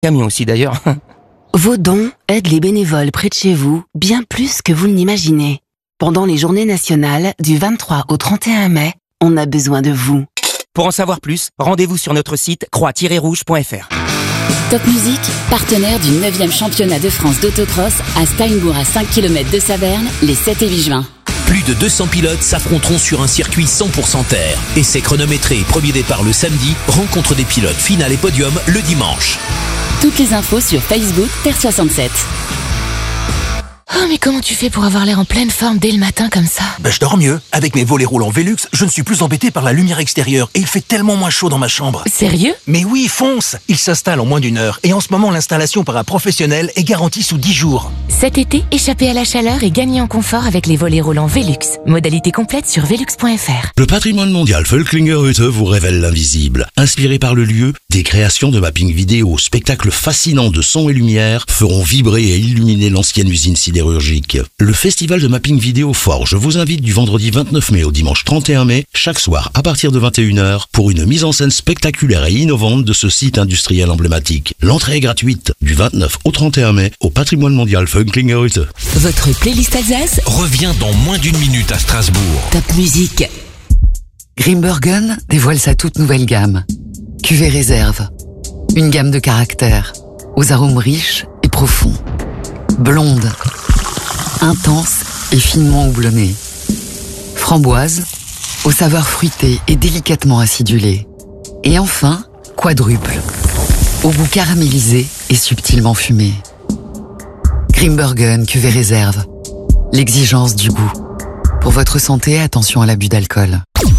Camion aussi d'ailleurs. Vos dons aident les bénévoles près de chez vous bien plus que vous ne l'imaginez. Pendant les journées nationales du 23 au 31 mai, on a besoin de vous. Pour en savoir plus, rendez-vous sur notre site croix-rouge.fr. Top Music, partenaire du 9e championnat de France d'autocross à Steinbourg à 5 km de Saverne, les 7 et 8 juin. Plus de 200 pilotes s'affronteront sur un circuit 100% terre. Essais chronométrés, premier départ le samedi, rencontre des pilotes, finale et podium le dimanche. Toutes les infos sur Facebook Terre 67. Oh, mais comment tu fais pour avoir l'air en pleine forme dès le matin comme ça? Je dors mieux. Avec mes volets roulants Velux, je ne suis plus embêté par la lumière extérieure et il fait tellement moins chaud dans ma chambre. Sérieux? Mais oui, fonce! Il s'installe en moins d'1 heure et en ce moment, l'installation par un professionnel est garantie sous 10 jours. Cet été, échappez à la chaleur et gagnez en confort avec les volets roulants Velux. Modalité complète sur velux.fr. Le patrimoine mondial Völklingerhütte vous révèle l'invisible. Inspiré par le lieu, des créations de mapping vidéo, spectacles fascinants de son et lumière feront vibrer et illuminer l'ancienne usine sidérurgique. Le festival de mapping vidéo Forge vous invite du vendredi 29 mai au dimanche 31 mai, chaque soir à partir de 21h, pour une mise en scène spectaculaire et innovante de ce site industriel emblématique. L'entrée est gratuite du 29 au 31 mai au patrimoine mondial Völklingerhütte. Votre playlist Alsace Revient dans moins d'1 minute à Strasbourg. Top Music. Grimbergen dévoile sa toute nouvelle gamme. Cuvée réserve. Une gamme de caractères, aux arômes riches et profonds. Blonde, intense et finement houblonnée. Framboise, aux saveurs fruitées et délicatement acidulées. Et enfin, quadruple, au goût caramélisé et subtilement fumé. Grimbergen cuvée réserve. L'exigence du goût. Pour votre santé, attention à l'abus d'alcool.